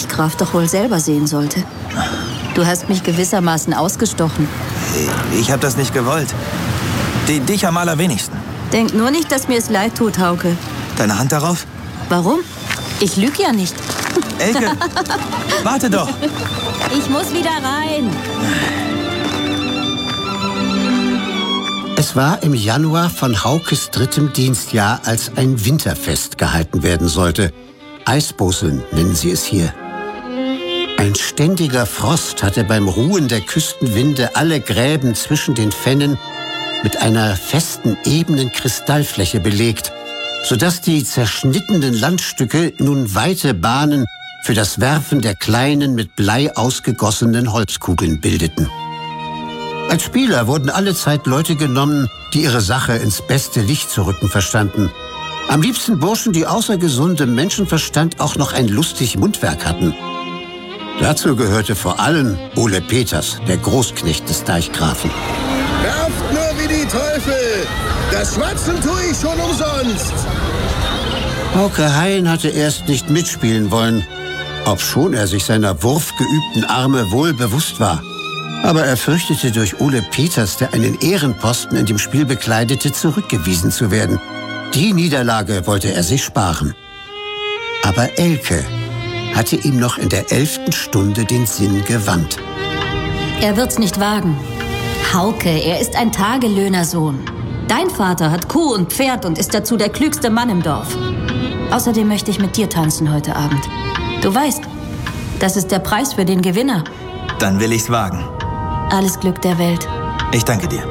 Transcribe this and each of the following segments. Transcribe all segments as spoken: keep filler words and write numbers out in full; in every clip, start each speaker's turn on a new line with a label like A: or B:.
A: Deichgraf doch wohl selber sehen sollte. Du hast mich gewissermaßen ausgestochen.
B: Ich habe das nicht gewollt. D- dich am allerwenigsten.
A: Denk nur nicht, dass mir es leid tut, Hauke.
B: Deine Hand darauf?
A: Warum? Ich lüge ja nicht.
B: Elke, warte doch.
A: Ich muss wieder rein.
C: Es war im Januar von Haukes drittem Dienstjahr, als ein Winterfest gehalten werden sollte. Eisboseln nennen sie es hier. Ein ständiger Frost hatte beim Ruhen der Küstenwinde alle Gräben zwischen den Fennen mit einer festen, ebenen Kristallfläche belegt, sodass die zerschnittenen Landstücke nun weite Bahnen für das Werfen der kleinen, mit Blei ausgegossenen Holzkugeln bildeten. Als Spieler wurden allezeit Leute genommen, die ihre Sache ins beste Licht zu rücken verstanden. Am liebsten Burschen, die außer gesundem Menschenverstand auch noch ein lustig Mundwerk hatten. Dazu gehörte vor allem Ole Peters, der Großknecht des Deichgrafen.
D: Werft nur wie die Teufel! Das Schwatzen tue ich schon umsonst!
C: Hauke Hein hatte erst nicht mitspielen wollen, obschon er sich seiner wurfgeübten Arme wohl bewusst war. Aber er fürchtete, durch Ole Peters, der einen Ehrenposten in dem Spiel bekleidete, zurückgewiesen zu werden. Die Niederlage wollte er sich sparen. Aber Elke hatte ihm noch in der elften Stunde den Sinn gewandt.
A: Er wird's nicht wagen. Hauke, er ist ein Tagelöhnersohn. Dein Vater hat Kuh und Pferd und ist dazu der klügste Mann im Dorf. Außerdem möchte ich mit dir tanzen heute Abend. Du weißt, das ist der Preis für den Gewinner.
B: Dann will ich's wagen.
A: Alles Glück der Welt.
B: Ich danke dir.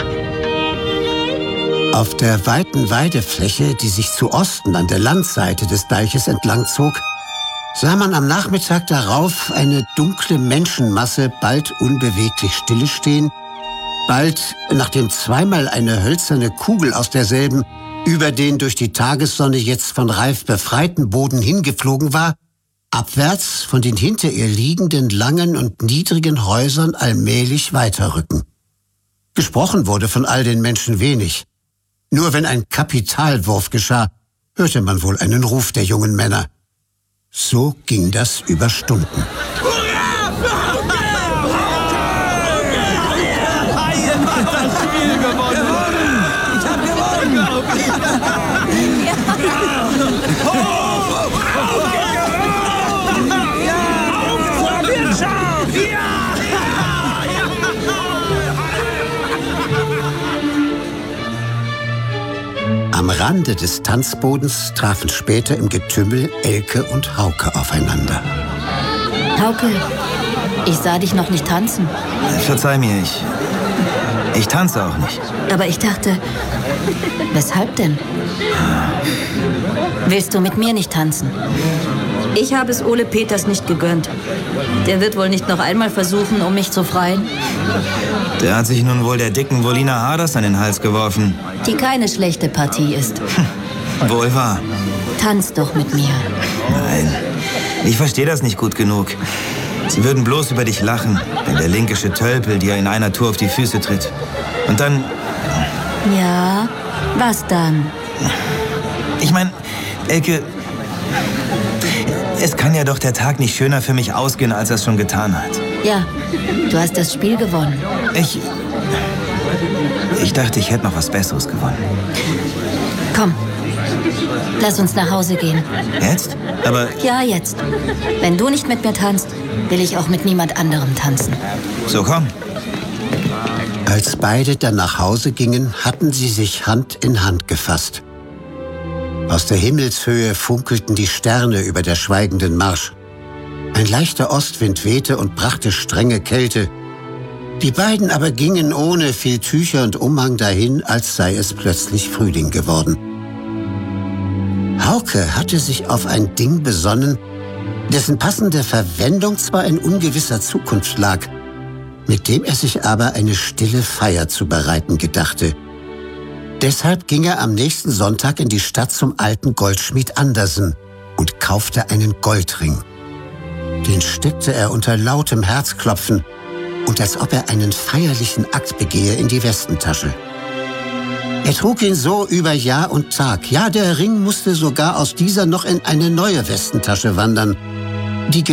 C: Auf der weiten Weidefläche, die sich zu Osten an der Landseite des Deiches entlang zog, sah man am Nachmittag darauf eine dunkle Menschenmasse bald unbeweglich stillestehen, bald, nachdem zweimal eine hölzerne Kugel aus derselben über den durch die Tagessonne jetzt von Reif befreiten Boden hingeflogen war, abwärts von den hinter ihr liegenden langen und niedrigen Häusern allmählich weiterrücken. Gesprochen wurde von all den Menschen wenig. Nur wenn ein Kapitalwurf geschah, hörte man wohl einen Ruf der jungen Männer. So ging das über Stunden.
B: Haien hat das Spiel gewonnen! Ich hab gewonnen!
C: Am Rande des Tanzbodens trafen später im Getümmel Elke und Hauke aufeinander.
A: Hauke, ich sah dich noch nicht tanzen.
B: Verzeih mir, ich... Ich tanze auch nicht.
A: Aber ich dachte, weshalb denn? Willst du mit mir nicht tanzen? Ich habe es Ole Peters nicht gegönnt. Der wird wohl nicht noch einmal versuchen, um mich zu freien.
B: Der hat sich nun wohl der dicken Wolina Haders an den Hals geworfen.
A: Die keine schlechte Partie ist.
B: Wohl wahr.
A: Tanz doch mit mir.
B: Nein, ich verstehe das nicht gut genug. Sie würden bloß über dich lachen, wenn der linkische Tölpel dir in einer Tour auf die Füße tritt. Und dann...
A: Ja, was dann?
B: Ich meine, Elke... Es kann ja doch der Tag nicht schöner für mich ausgehen, als er es schon getan hat.
A: Ja, du hast das Spiel gewonnen.
B: Ich... Ich dachte, ich hätte noch was Besseres gewonnen.
A: Komm, lass uns nach Hause gehen.
B: Jetzt? Aber...
A: Ja, jetzt. Wenn du nicht mit mir tanzt, will ich auch mit niemand anderem tanzen.
B: So, komm.
C: Als beide dann nach Hause gingen, hatten sie sich Hand in Hand gefasst. Aus der Himmelshöhe funkelten die Sterne über der schweigenden Marsch. Ein leichter Ostwind wehte und brachte strenge Kälte. Die beiden aber gingen ohne viel Tücher und Umhang dahin, als sei es plötzlich Frühling geworden. Hauke hatte sich auf ein Ding besonnen, dessen passende Verwendung zwar in ungewisser Zukunft lag, mit dem er sich aber eine stille Feier zu bereiten gedachte. Deshalb ging er am nächsten Sonntag in die Stadt zum alten Goldschmied Andersen und kaufte einen Goldring. Den steckte er unter lautem Herzklopfen und als ob er einen feierlichen Akt begehe in die Westentasche. Er trug ihn so über Jahr und Tag. Ja, der Ring musste sogar aus dieser noch in eine neue Westentasche wandern. Die